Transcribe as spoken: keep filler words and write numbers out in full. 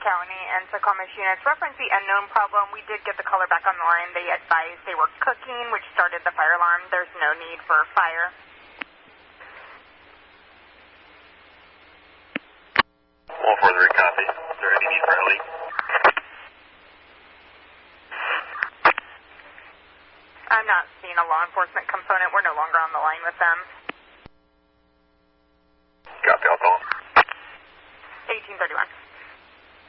County and Tacoma's units reference the unknown problem. We did get the caller back on the line. They advised they were cooking, which started the fire alarm. There's no need for fire. All for the copy. Is there any need for heli? I'm not seeing a law enforcement component. We're no longer on the line with them. Copy, I'll call. eighteen thirty-one.